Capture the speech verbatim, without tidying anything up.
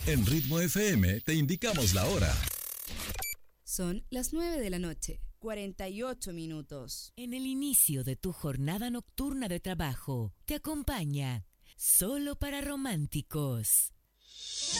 En Ritmo F M te indicamos la hora. Son las nueve de la noche, cuarenta y ocho minutos. En el inicio de tu jornada nocturna de trabajo, te acompaña Solo para Románticos.